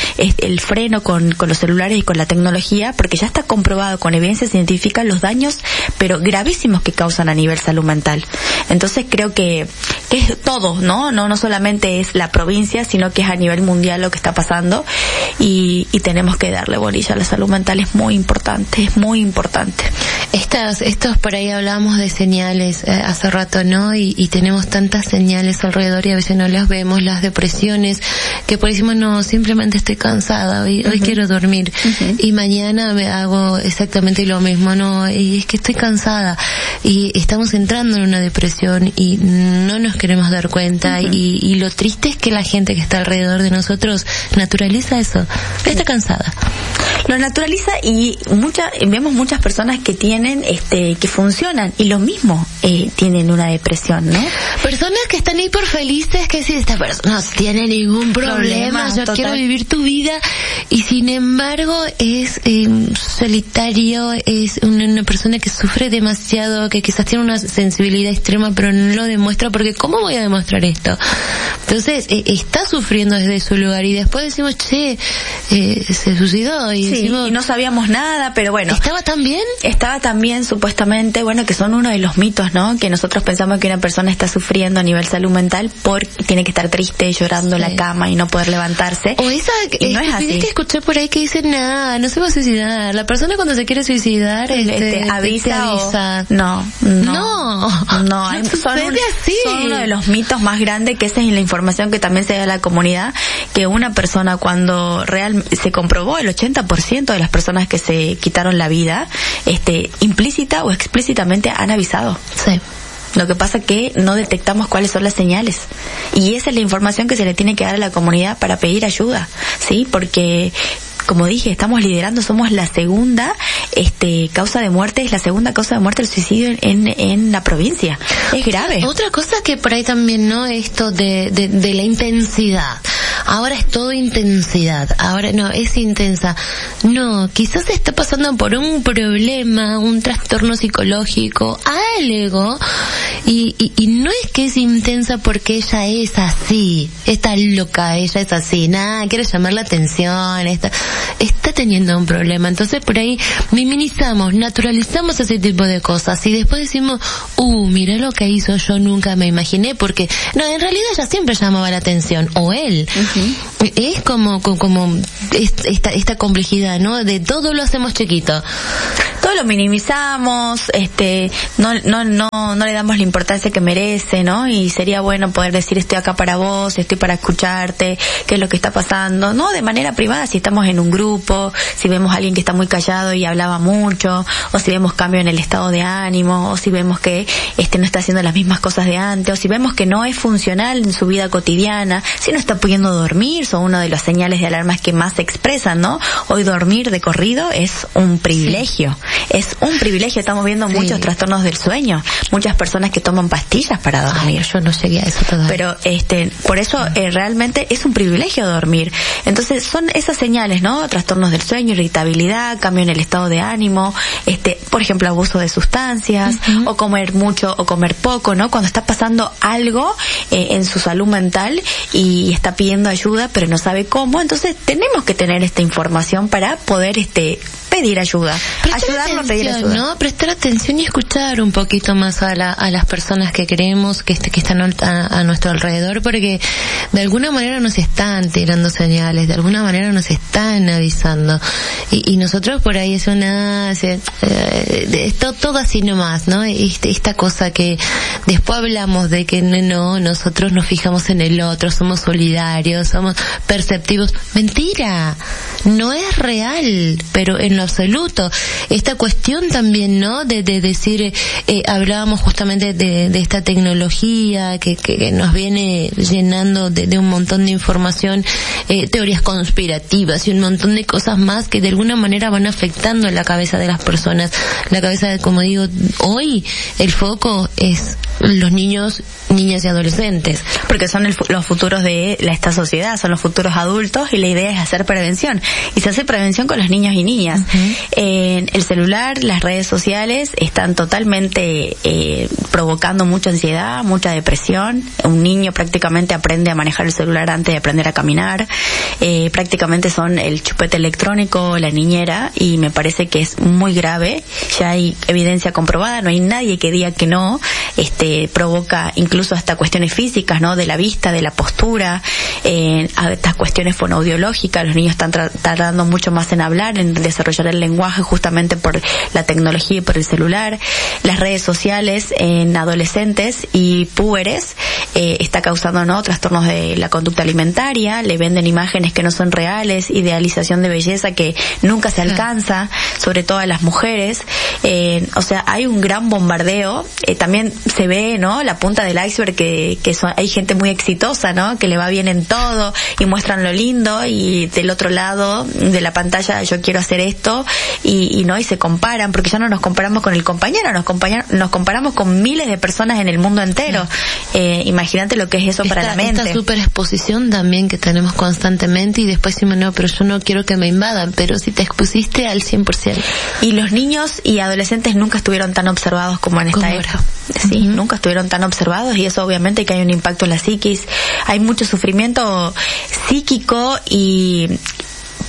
El freno con los celulares y con la tecnología, porque ya está comprobado con evidencia científica los daños, pero gravísimos que causan a nivel salud mental. Entonces creo que es todo, ¿no? No solamente es la provincia, sino que es a nivel mundial lo que está pasando, y tenemos que darle bolilla a la salud mental. Es muy importante, es muy importante.
Estos por ahí hablábamos de señales hace rato, ¿no? Y tenemos tantas señales alrededor y a veces no las vemos, las depresiones, que por ahí decimos, no, simplemente estoy cansada, hoy quiero dormir, y mañana me hago exactamente lo mismo, no, y es que estoy cansada, y estamos entrando en una depresión y no nos queremos dar cuenta, y lo triste es que la gente que está alrededor de nosotros naturaliza eso, está cansada.
Lo naturaliza, y vemos muchas personas que tienen, que funcionan, y lo mismo, tienen una depresión, ¿no?
Personas que están hiper felices, que si esta persona no tiene ningún problema, yo total. Quiero vivir tu vida, y sin embargo es solitario, es una persona que sufre demasiado, que quizás tiene una sensibilidad extrema, pero no lo demuestra, porque ¿cómo voy a demostrar esto? Entonces, está sufriendo desde su lugar, y después decimos, se suicidó, y
decimos, y no sabíamos nada, pero bueno.
¿Estaba tan bien?
Estaba tan bien, supuestamente, bueno, que son uno de los mitos, ¿no? Que nosotros pensamos que una persona está sufriendo a nivel salud mental porque tiene que estar triste, llorando en la cama y no poder levantarse.
O esa,
y no es así.
Que escuché por ahí que dicen, no se va a suicidar. La persona cuando se quiere suicidar,
avisa. No. Son uno de los mitos más grandes, que esa es la información que también se da a la comunidad, que una persona cuando se comprobó el 80% de las personas que se quitaron la vida, implícita o explícitamente han avisado.
Sí.
Lo que pasa es que no detectamos cuáles son las señales. Y esa es la información que se le tiene que dar a la comunidad para pedir ayuda, ¿sí? Porque, como dije, estamos liderando, somos la segunda causa de muerte, es la segunda causa de muerte el suicidio en la provincia. Es grave.
Otra cosa que por ahí también, ¿no? Esto de la intensidad. Ahora es todo intensidad, ahora no, es intensa. No, quizás se está pasando por un problema, un trastorno psicológico, algo, y no es que es intensa porque ella es así, está loca, ella es así, quiere llamar la atención, está teniendo un problema. Entonces por ahí minimizamos, naturalizamos ese tipo de cosas y después decimos, mira lo que hizo, yo nunca me imaginé, porque no, en realidad ella siempre llamaba la atención, o él. Es como esta complejidad, ¿no? De todo lo hacemos chiquito.
Todo lo minimizamos, no le damos la importancia que merece, ¿no? Y sería bueno poder decir, estoy acá para vos, estoy para escucharte, qué es lo que está pasando, no de manera privada, si estamos en un grupo, si vemos a alguien que está muy callado y hablaba mucho, o si vemos cambio en el estado de ánimo, o si vemos que no está haciendo las mismas cosas de antes, o si vemos que no es funcional en su vida cotidiana, si no está pudiendo dormir, son una de las señales de alarmas que más se expresan, ¿no? Hoy dormir de corrido es un privilegio. Es un privilegio, estamos viendo muchos trastornos del sueño, muchas personas que toman pastillas para dormir.
Yo no llegué a eso todavía.
Pero por eso realmente es un privilegio dormir. Entonces son esas señales, ¿no? Trastornos del sueño, irritabilidad, cambio en el estado de ánimo, por ejemplo, abuso de sustancias, o comer mucho o comer poco, ¿no? Cuando está pasando algo en su salud mental y está pidiendo ayuda pero no sabe cómo, entonces tenemos que tener esta información para poder pedir ayuda, ayudarlo a pedir ayuda,
¿no? Prestar atención y escuchar un poquito más a las personas que queremos, que están a nuestro alrededor, porque de alguna manera nos están tirando señales, de alguna manera nos están avisando, y nosotros por ahí todo así nomás, ¿no? Esta cosa que después hablamos de que nosotros nos fijamos en el otro, somos solidarios, somos perceptivos. Mentira, no es real, pero en lo absoluto. Esta cuestión también, ¿no? De decir, hablábamos justamente de esta tecnología que nos viene llenando de un montón de información, teorías conspirativas y un montón de cosas más que de alguna manera van afectando en la cabeza de las personas. La cabeza, como digo, hoy el foco es los niños, niñas y adolescentes.
Porque son los futuros de esta sociedad, son los futuros adultos, y la idea es hacer prevención. Y se hace prevención con los niños y niñas. El celular, las redes sociales están totalmente provocando mucha ansiedad, mucha depresión. Un niño prácticamente aprende a manejar el celular antes de aprender a caminar. Prácticamente son el chupete electrónico, la niñera, y me parece que es muy grave. Ya hay evidencia comprobada, no hay nadie que diga que no. Provoca incluso hasta cuestiones físicas, ¿no? De la vista, de la postura, estas cuestiones fonoaudiológicas. Los niños están tardando mucho más en hablar, en desarrollar el lenguaje, justamente por la tecnología y por el celular. Las redes sociales en adolescentes y púberes está causando, ¿no? Trastornos de la conducta alimentaria, le venden imágenes que no son reales, idealización de belleza que nunca se alcanza, sobre todo a las mujeres. O sea, hay un gran bombardeo. También se ve, ¿no? La punta del iceberg, que hay gente muy exitosa, ¿no? Que le va bien en todo y muestran lo lindo, y del otro lado de la pantalla yo quiero hacer esto, y se comparan, porque ya no nos comparamos con el compañero, nos comparamos con miles de personas en el mundo entero. Imagínate lo que es eso para la mente.
Esta superexposición también que tenemos constantemente, y después decimos, no, pero yo no quiero que me invadan, pero si te expusiste al 100%.
Y los niños y adolescentes nunca estuvieron tan observados como en esta época. Sí, nunca estuvieron tan observados, y eso obviamente que hay un impacto en la psiquis. Hay mucho sufrimiento psíquico y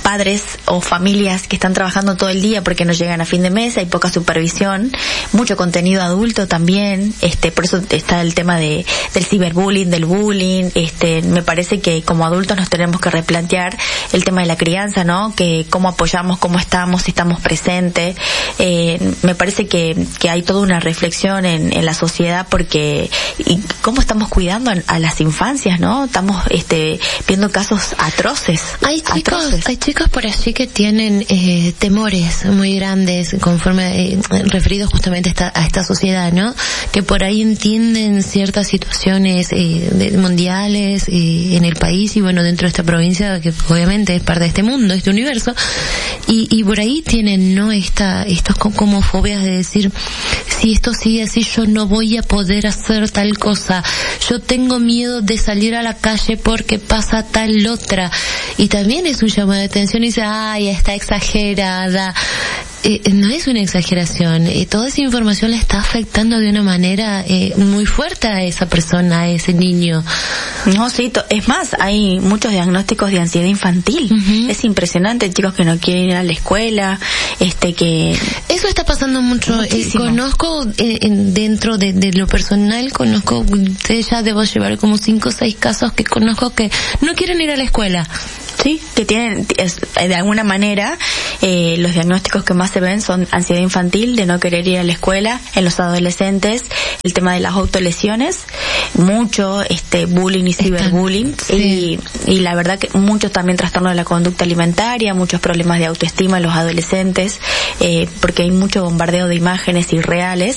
padres o familias que están trabajando todo el día porque no llegan a fin de mes, hay poca supervisión, mucho contenido adulto también, por eso está el tema del ciberbullying, del bullying. Me parece que como adultos nos tenemos que replantear el tema de la crianza, ¿no? Que cómo apoyamos, cómo estamos, si estamos presentes. Me parece que hay toda una reflexión en la sociedad porque y cómo estamos cuidando a las infancias, ¿no? Estamos viendo casos atroces.
Hay chicos por allí que tienen temores muy grandes conforme referidos justamente a esta sociedad, ¿no? Que por ahí entienden ciertas situaciones mundiales en el país y bueno, dentro de esta provincia que obviamente es parte de este mundo, este universo, y por ahí tienen, ¿no? Estos como fobias de decir, si esto sigue así yo no voy a poder hacer tal cosa, yo tengo miedo de salir a la calle porque pasa tal otra, y también es un llamado de atención y dice, ay, está exagerada. No es una exageración, toda esa información le está afectando de una manera muy fuerte a esa persona, a ese niño.
No, sí, es más, hay muchos diagnósticos de ansiedad infantil. Uh-huh. Es impresionante, chicos que no quieren ir a la escuela, que...
Eso está pasando mucho. Conozco, dentro de lo personal, ya debo llevar como 5 o 6 casos que conozco que no quieren ir a la escuela.
Sí, que tienen, de alguna manera, los diagnósticos que más se ven son ansiedad infantil, de no querer ir a la escuela, en los adolescentes, el tema de las autolesiones, mucho bullying y ciberbullying, sí. Y la verdad que muchos también trastornos de la conducta alimentaria, muchos problemas de autoestima en los adolescentes, porque hay mucho bombardeo de imágenes irreales,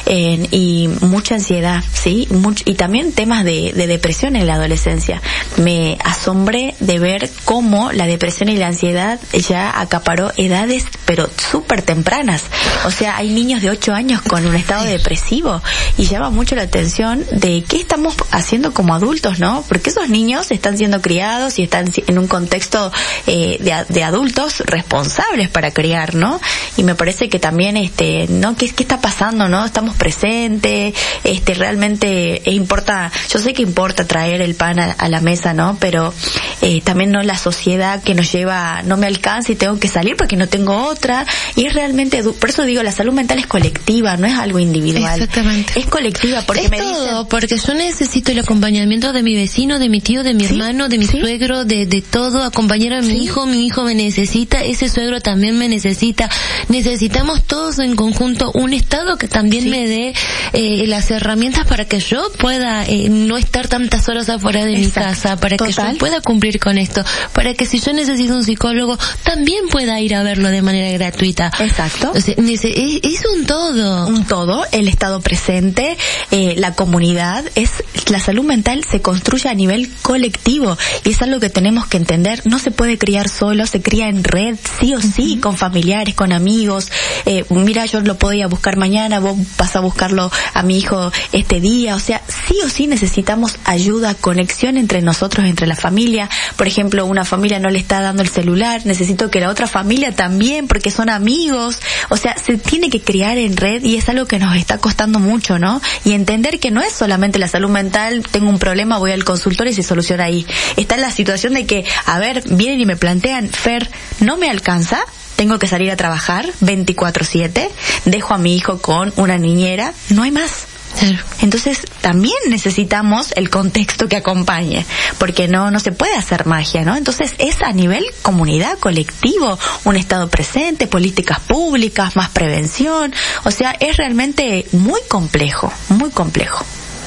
y mucha ansiedad, sí, y también temas de depresión en la adolescencia. Me asombré de ver cómo la depresión y la ansiedad ya acaparó edades pero súper tempranas. O sea, hay niños de 8 años con un estado depresivo y llama mucho la atención de qué estamos haciendo como adultos, ¿no? Porque esos niños están siendo criados y están en un contexto de adultos responsables para criar, ¿no? Y me parece que también ¿no? ¿Qué está pasando, no? Estamos presentes, realmente importa, yo sé que importa traer el pan a la mesa, ¿no? Pero también no la sociedad que nos lleva, no me alcanza y tengo que salir porque no tengo otra, y es realmente, por eso digo, la salud mental es colectiva, no es algo individual.
Exactamente.
Es colectiva, porque
es todo, porque yo necesito el acompañamiento de mi vecino, de mi tío, de mi hermano, de mi suegro, de todo, acompañar a mi hijo me necesita, ese suegro también me necesita, necesitamos todos en conjunto un Estado que también me dé las herramientas para que yo pueda no estar tantas horas afuera de mi casa, para que yo pueda cumplir con esto, para que si yo necesito un psicólogo también pueda ir a verlo de manera gratuita.
Exacto.
O sea, es un todo.
Un todo, el Estado presente, la comunidad, la salud mental se construye a nivel colectivo y es algo que tenemos que entender. No se puede criar solo, se cría en red, sí o sí, con familiares, con amigos. Mira, yo lo puedo ir a buscar mañana, vos vas a buscarlo a mi hijo este día. O sea, sí o sí necesitamos ayuda, conexión entre nosotros, entre la familia. Por ejemplo, una familia no le está dando el celular, necesito que la otra familia también, porque son amigos. O sea, se tiene que criar en red y es algo que nos está costando mucho, ¿no? Y entender que no es solamente la salud mental, tengo un problema, voy al consultorio y se soluciona ahí. Está en la situación de que, a ver, vienen y me plantean, Fer, no me alcanza, tengo que salir a trabajar 24/7, dejo a mi hijo con una niñera, no hay más.
Claro.
Entonces también necesitamos el contexto que acompañe, porque no se puede hacer magia, ¿no? Entonces es a nivel comunidad, colectivo, un Estado presente, políticas públicas, más prevención. O sea, es realmente muy complejo, muy complejo.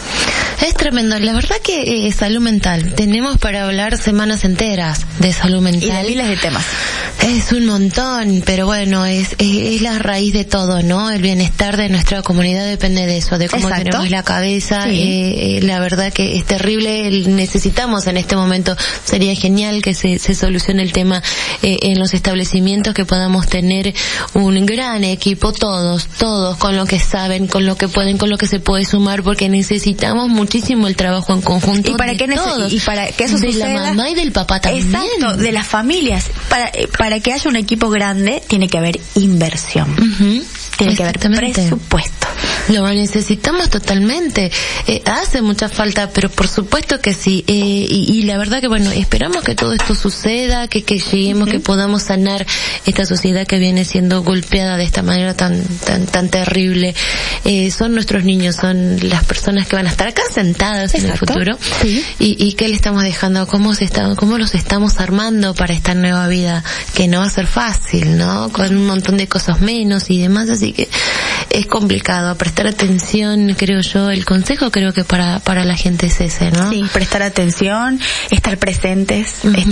Es tremendo, la verdad que salud mental, tenemos para hablar semanas enteras de salud mental.
Y de miles de temas.
Es un montón, pero bueno, es la raíz de todo, ¿no? El bienestar de nuestra comunidad depende de eso, de cómo tenemos la cabeza. Sí. La verdad que es terrible, necesitamos en este momento, sería genial que se solucione el tema en los establecimientos, que podamos tener un gran equipo, todos con lo que saben, con lo que pueden, con lo que se puede sumar, porque necesitamos muchísimo el trabajo en conjunto.
Y para que todos, y para que eso
de
suceda,
la mamá y del papá también.
Exacto, de las familias. Para que haya un equipo grande tiene que haber inversión.
Uh-huh.
Tiene que haber presupuesto.
Lo necesitamos totalmente. Hace mucha falta, pero por supuesto que sí. Y la verdad que bueno, esperamos que todo esto suceda, que lleguemos, que podamos sanar esta sociedad que viene siendo golpeada de esta manera tan terrible. Son nuestros niños, son las personas que van a estar acá sentadas en el futuro. Sí. Y qué le estamos dejando, cómo los estamos armando para esta nueva vida, que no va a ser fácil, ¿no? Con un montón de cosas menos y demás, así que es complicado. Prestar atención, creo yo, el consejo creo que para la gente es ese, ¿no?
Sí, prestar atención, estar presentes,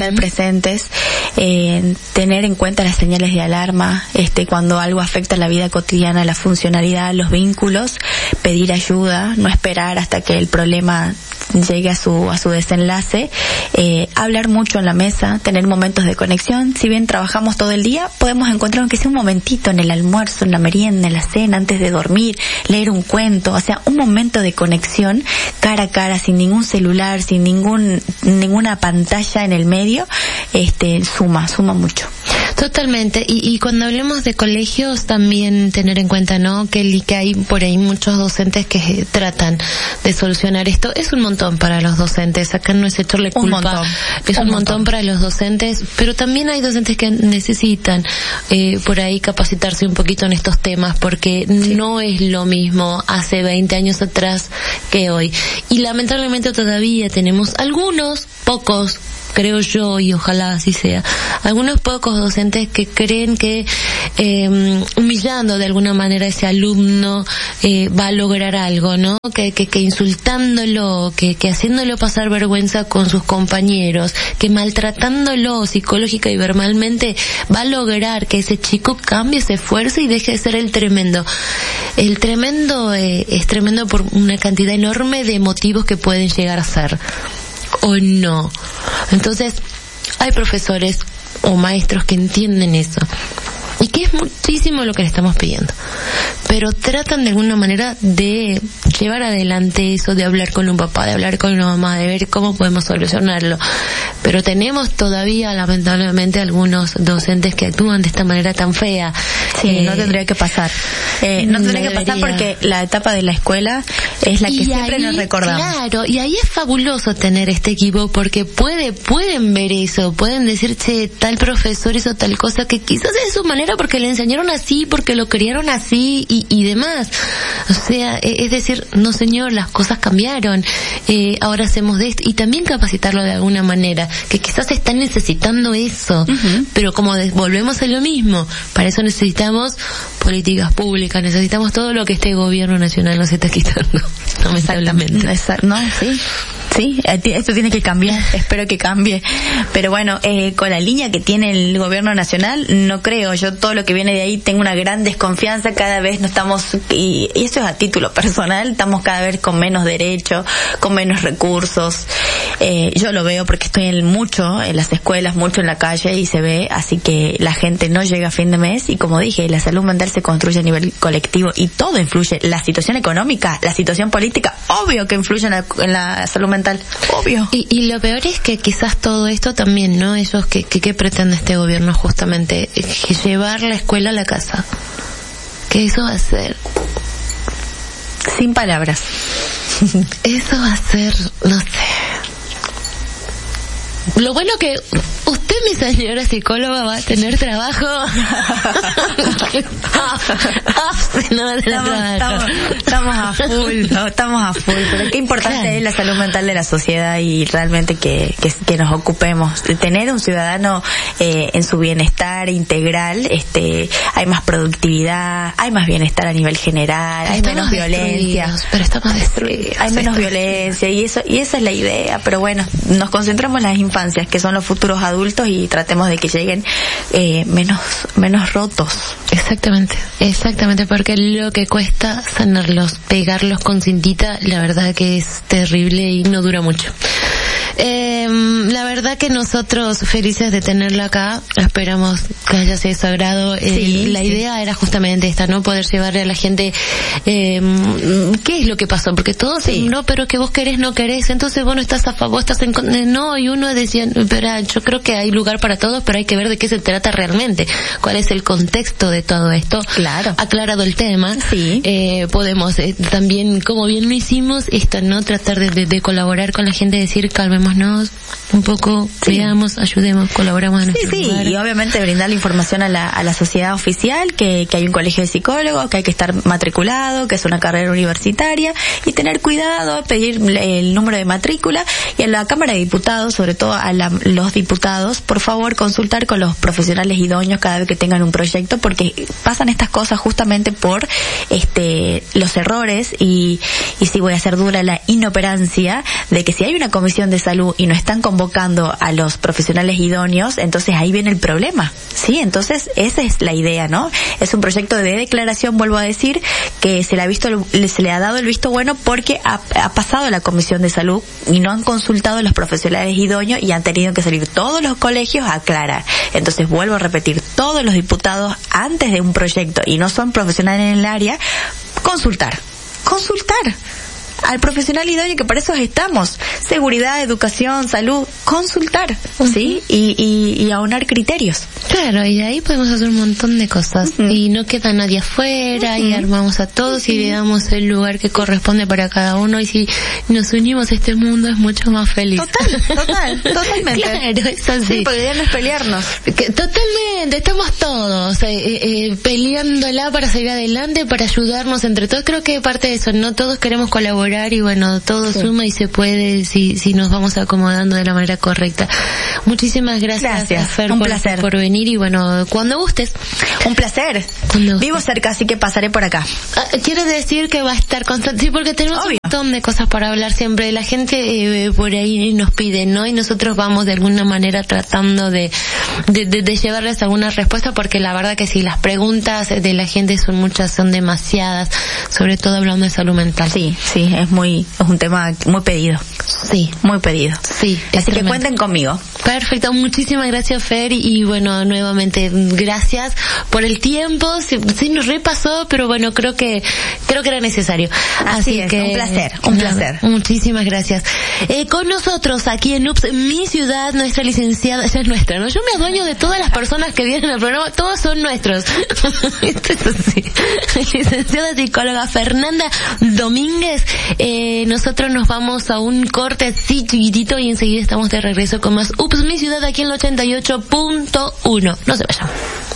tener en cuenta las señales de alarma, cuando algo afecta la vida cotidiana, la funcionalidad, los vínculos, pedir ayuda, no esperar hasta que el problema llegue a su desenlace, hablar mucho en la mesa, tener momentos de conexión. Si bien trabajamos todo el día, podemos encontrar aunque sea un momentito en el almuerzo, en la merienda, en la cena, antes de dormir, leer un cuento, o sea, un momento de conexión cara a cara, sin ningún celular, sin ninguna pantalla en el medio, suma mucho.
Totalmente. Y cuando hablemos de colegios, también tener en cuenta, ¿no?, que hay por ahí muchos docentes que tratan de solucionar esto. Es un montón para los docentes. Acá no es echarle culpa. Es un montón para los docentes, pero también hay docentes que necesitan por ahí capacitarse un poquito en estos temas, porque no es lo mismo hace 20 años atrás que hoy. Y lamentablemente todavía tenemos algunos, pocos, creo yo, y ojalá así sea, algunos pocos docentes que creen que humillando de alguna manera a ese alumno va a lograr algo, ¿no? Que insultándolo, que haciéndolo pasar vergüenza con sus compañeros, que maltratándolo psicológica y verbalmente va a lograr que ese chico cambie, se esfuerce y deje de ser el tremendo. El tremendo es tremendo por una cantidad enorme de motivos que pueden llegar a ser. O no. Entonces, hay profesores o maestros que entienden eso. Y que es muchísimo lo que le estamos pidiendo. Pero tratan de alguna manera de llevar adelante eso, de hablar con un papá, de hablar con una mamá, de ver cómo podemos solucionarlo. Pero tenemos todavía, lamentablemente, algunos docentes que actúan de esta manera tan fea.
Sí, no tendría que pasar. No tendría que pasar porque la etapa de la escuela es la que siempre nos recordamos.
Claro, y ahí es fabuloso tener este equipo porque pueden ver eso, pueden decir, che, tal profesor hizo tal cosa que quizás es su manera porque le enseñaron así, porque lo criaron así y demás. O sea, es decir, no señor, las cosas cambiaron, ahora hacemos de esto, y también capacitarlo de alguna manera, que quizás están necesitando eso, pero como volvemos a lo mismo, para eso necesitamos políticas públicas, necesitamos todo lo que este gobierno nacional nos está quitando, lamentablemente.
No, sí, esto tiene que cambiar, espero que cambie, pero bueno, con la línea que tiene el gobierno nacional, no creo, yo todo lo que viene de ahí tengo una gran desconfianza, cada vez no estamos, y eso es a título personal, estamos cada vez con menos derechos, con menos recursos, yo lo veo porque estoy mucho en las escuelas, mucho en la calle y se ve, así que la gente no llega a fin de mes y como dije, la salud mental se construye a nivel colectivo y todo influye, la situación económica, la situación política, obvio que influye en la salud mental, obvio.
Y lo peor es que quizás todo esto también, ¿no? Ellos que pretende este gobierno justamente, que llevar la escuela a la casa. ¿Qué eso va a ser?
Sin palabras.
Eso va a ser, no sé. Lo bueno que usted, mi señora psicóloga, va a tener trabajo.
Estamos a full, pero qué importante es la salud mental de la sociedad y realmente que nos ocupemos. Tener un ciudadano en su bienestar integral, hay más productividad, hay más bienestar a nivel general, hay menos violencia.
Pero estamos destruidos.
Hay menos violencia y esa es la idea, pero bueno, nos concentramos en las infancias, que son los futuros adultos, y tratemos de que lleguen menos rotos.
Exactamente, porque lo que cuesta sanarlos, pegarlos con cintita, la verdad que es terrible y no dura mucho. La verdad que nosotros felices de tenerla acá, esperamos que haya sido de su agrado. La idea era justamente esta, ¿no? Poder llevarle a la gente qué es lo que pasó, porque todos no, pero que vos querés, no querés, entonces vos no estás a favor, estás en no, y uno decía, pero yo creo que hay lugar para todos, pero hay que ver de qué se trata realmente, cuál es el contexto de todo esto.
Claro.
Aclarado el tema, podemos también, como bien lo hicimos, no tratar de colaborar con la gente, decir calmémonos un poco, veamos, ayudemos, colaboramos en nuestro lugar.
Y obviamente brindar la información a la sociedad oficial, que hay un colegio de psicólogos, que hay que estar matriculado, que es una carrera universitaria, y tener cuidado, pedir el número de matrícula, y a la Cámara de Diputados, sobre todo a los diputados, por favor consultar con los profesionales idóneos cada vez que tengan un proyecto, porque pasan estas cosas justamente por los errores y sí voy a ser dura, la inoperancia de que si hay una comisión de salud y no están convocando a los profesionales idóneos, entonces ahí viene el problema, ¿sí? Entonces esa es la idea, ¿no? Es un proyecto de declaración, vuelvo a decir, que se le ha dado el visto bueno porque ha pasado a la comisión de salud y no han consultado a los profesionales idóneos y han tenido que salir todos los colegios a aclarar. Entonces vuelvo a repetir, todos los diputados antes de un proyecto y no son profesionales en el área, consultar al profesional idóneo, que para eso estamos. Seguridad, educación, salud, consultar, ¿sí? Y aunar criterios.
Claro, y de ahí podemos hacer un montón de cosas. Y no queda nadie afuera, y armamos a todos y le damos el lugar que corresponde para cada uno, y si nos unimos, este mundo es mucho más feliz.
Totalmente.
Claro, es así.
Sí, porque ya no es pelearnos.
Totalmente, estamos todos peleándola para salir adelante, para ayudarnos entre todos. Creo que parte de eso, ¿no? Todos queremos colaborar y bueno, todo suma y se puede si nos vamos acomodando de la manera correcta. Muchísimas gracias Fer,
un placer
por venir, y bueno, cuando gustes.
Un placer. Vivo cerca, así que pasaré por acá.
Quiero decir que va a estar constante, sí, porque tenemos un montón de cosas para hablar siempre. La gente por ahí nos pide, ¿no? Y nosotros vamos de alguna manera tratando de llevarles alguna respuesta, porque la verdad que sí, las preguntas de la gente son muchas, son demasiadas, sobre todo hablando de salud mental.
Sí, es un tema muy pedido.
Sí.
Muy pedido.
Sí.
Así que cuenten conmigo.
Perfecto. Muchísimas gracias, Fer, y bueno, nuevamente, gracias por el tiempo. Sí nos repasó, pero bueno, creo que era necesario.
Así es, que un placer.
Muchísimas gracias. Con nosotros, aquí en UPS, mi ciudad, nuestra licenciada, esa es nuestra, ¿no? Yo me adueño de todas las personas que vienen al programa, todos son nuestros. Esto es así. Licenciada psicóloga Fernanda Domínguez. Nosotros nos vamos a un corte así chiquitito y enseguida estamos de regreso con más UPS, mi ciudad, aquí en el 88.1. No se vayan.